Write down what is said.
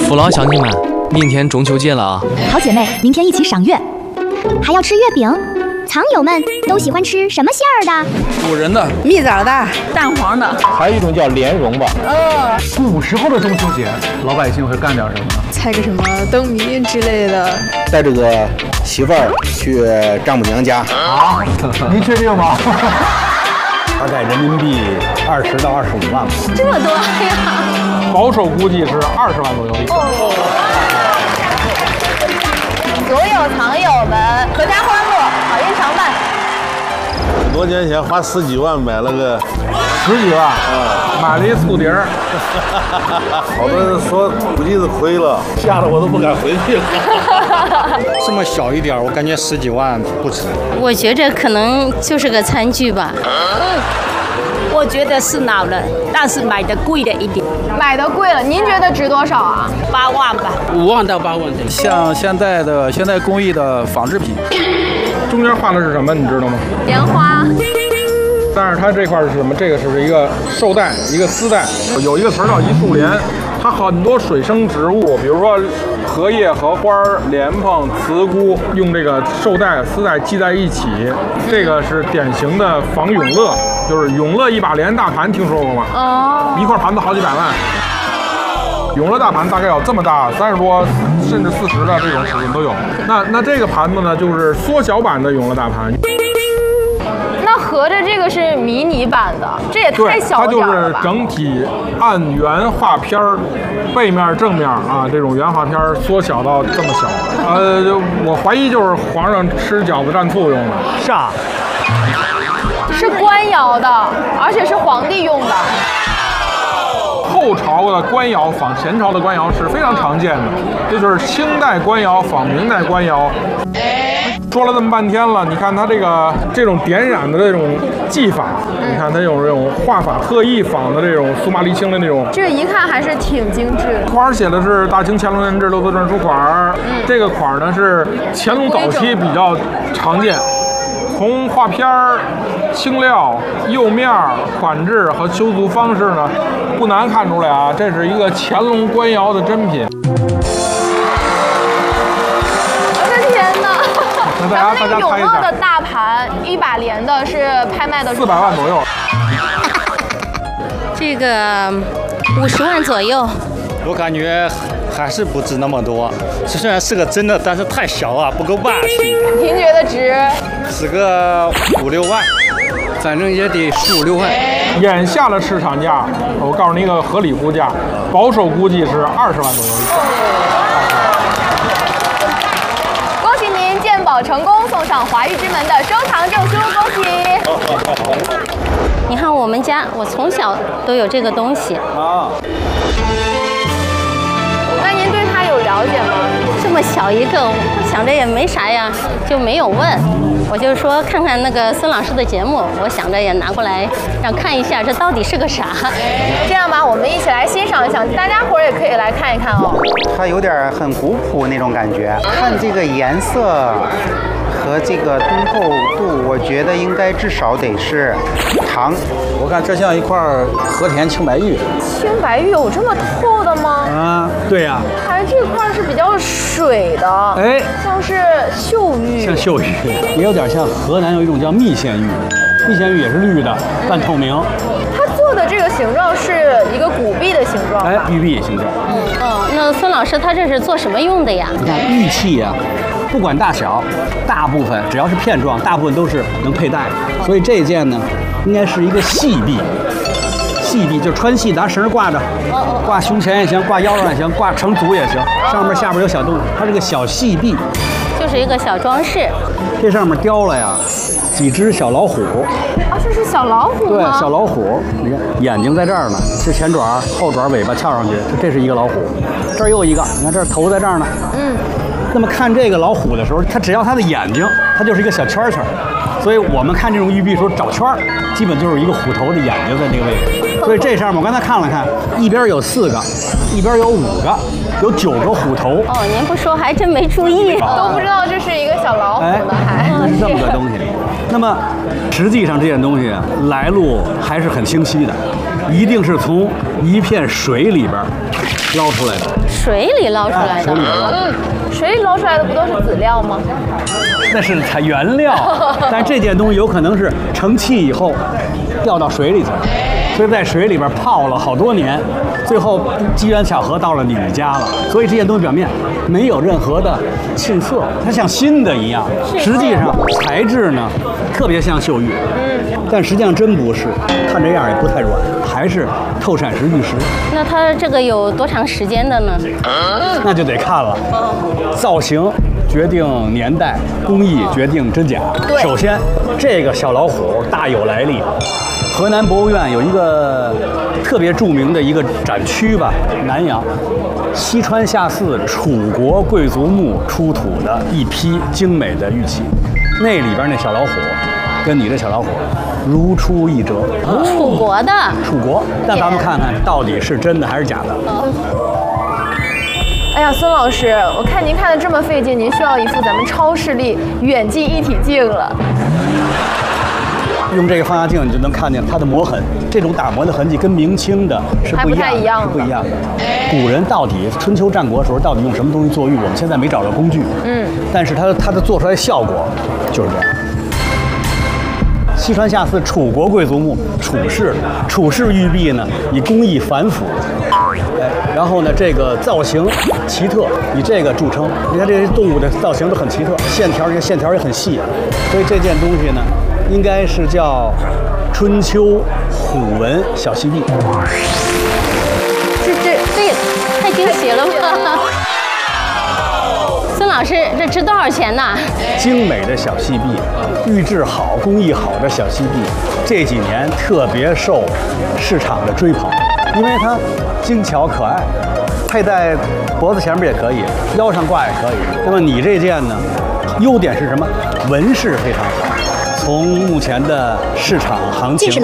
父老乡亲们，明天中秋节了啊！ 好姐妹，明天一起赏月，还要吃月饼。藏友们都喜欢吃什么馅儿的？ 古人的、 蜜枣的、蛋黄的， 还有一种叫莲蓉吧。 古时候的中秋节，老百姓会干点什么呢？ 猜个什么灯谜之类的。 带这个媳妇儿去丈母娘家。 啊？您确定吗？ 大概人民币20到25万吧。 这么多呀？ 保守估计是20万左右。 所有藏友们，阖家欢乐，好运常伴。 多年前花10几万买了个 10几万，买了一醋碟儿。 好多人说估计是亏了，吓得我都不敢回去了。 这么小一点，我感觉10几万不止。 我觉着可能就是个餐具吧。 我觉得是老了，但是买的贵了一点。 买的贵了，您觉得值多少啊 ？8万吧，5万到8万。 像现代工艺的纺织品，中间画的是什么？你知道吗？ 莲花。 但是它这块是什么？这个是一个绶带，一个丝带，有一个词儿叫一束莲。它很多水生植物，比如说荷叶、荷花、莲蓬、茨菇，用这个绶带、丝带系在一起。这个是典型的仿永乐，就是永乐一把莲大盘，听说过吗？ 哦， 一块盘子好几百万。永乐大盘大概有这么大，30多甚至40的这种尺寸都有。那这个盘子呢，就是缩小版的永乐大盘。 那合着这个是迷你版的，这也太小点了吧？ 它就是整体按圆画片儿，背面正面啊这种圆画片儿缩小到这么小。我怀疑就是皇上吃饺子蘸醋用的。 是啊， 是官窑的，而且是皇帝用的。 后朝的官窑仿前朝的官窑是非常常见的，这就是清代官窑仿明代官窑。说了这么半天了，你看它这种点染的这种技法，你看它有这种画法特意仿的这种苏麻离青的那种， 这一看还是挺精致的。 款写的是大清乾隆年制六字篆书款，这个款呢是乾隆早期比较常见。从画片儿、青料、釉面、款制和修足方式呢，不难看出来啊，这是一个乾隆官窑的真品。 咱们那个永乐的大盘一把莲的是拍卖的 400万左右， 这个50万左右。 我感觉还是不值那么多。虽然是个真的，但是太小了，不够霸气。 您觉得值？ 值个5、6万，反正也得15、16万。 眼下的市场价，我告诉你一个合理估价，保守估计是20万左右。 鉴宝成功，送上华玉之门的收藏证书，恭喜！你看我们家，我从小都有这个东西啊。那您对它有了解吗？这么小一个，我想着也没啥呀，就没有问。我就说看看那个孙老师的节目，我想着也拿过来让看一下，这到底是个啥？这样吧，我们一起来欣赏一下，大家伙儿也可以来看一看哦。 它有点很古朴那种感觉，看这个颜色和这个敦厚度，我觉得应该至少得是糖。 我看这像一块和田青白玉。 青白玉有这么透的吗？ 啊，对呀。 还这块是比较水的， 哎， 像是秀玉。 像秀玉，也有点像河南有一种叫密县玉，密县玉也是绿的，半透明。 它做的这个形状是一个古币的形状。 哎，玉璧形状。 那孙老师他这是做什么用的呀？ 你看玉器呀，不管大小，大部分只要是片状，大部分都是能佩戴。所以这件呢，应该是一个细璧。细璧就是穿细，拿绳挂着，挂胸前也行，挂腰上也行，挂成足也行。上面下边有小洞，它是个小细璧， 就是一个小装饰。 这上面雕了呀几只小老虎。 啊，这是小老虎吗？ 对，小老虎，你看眼睛在这儿呢，这前爪、后爪、尾巴翘上去，这是一个老虎。这儿又一个，你看这儿头在这儿呢。那么看这个老虎的时候，它只要它的眼睛，它就是一个小圈圈。所以我们看这种玉璧时候找圈儿，基本就是一个虎头的眼睛在那个位置。所以这上面我刚才看了看，一边有4个，一边有5个，有9个虎头。 哦，您不说还真没注意，都不知道这是一个小老虎呢，还是这么个东西。那么实际上这件东西来路还是很清晰的。 一定是从一片水里边捞出来的。 水里捞出来的。 水里边捞。 水里捞出来的不都是籽料吗？ 那是它原料，但这件东西有可能是成气以后掉到水里去了，所以在水里边泡了好多年，最后机缘巧合到了你们家了，所以这件东西表面没有任何的沁色，它像新的一样。实际上材质呢特别像秀玉，但实际上真不是，看这样也不太软，还是透闪石玉石。 那它这个有多长时间的呢？ 那就得看了，造型决定年代，工艺决定真假。首先，这个小老虎大有来历。河南博物院有一个特别著名的一个展区吧，南阳西川下寺楚国贵族墓出土的一批精美的玉器，那里边那小老虎跟你这小老虎如出一辙。 楚国的。 楚国，那咱们看看到底是真的还是假的。 哎呀，孙老师，我看您看的这么费劲，您需要一副咱们超视力远近一体镜了。 用这个放大镜，你就能看见它的磨痕，这种打磨的痕迹跟明清的是不一样的，是不一样的。古人到底春秋战国的时候到底用什么东西做玉？我们现在没找着工具，但是它的做出来的效果就是这样。西川下寺楚国贵族墓楚氏玉璧呢，以工艺繁复，然后呢这个造型奇特，以这个著称。你看这些动物的造型都很奇特，线条也很细，所以这件东西呢，应该是叫春秋虎纹小犀璧。 这也太惊喜了吧！孙老师，这值多少钱呢？ 精美的小犀璧，玉质好、工艺好的小犀璧，这几年特别受市场的追捧，因为它精巧可爱，佩戴脖子前面也可以，腰上挂也可以。那么你这件呢，优点是什么？纹饰非常好。从目前的市场行情。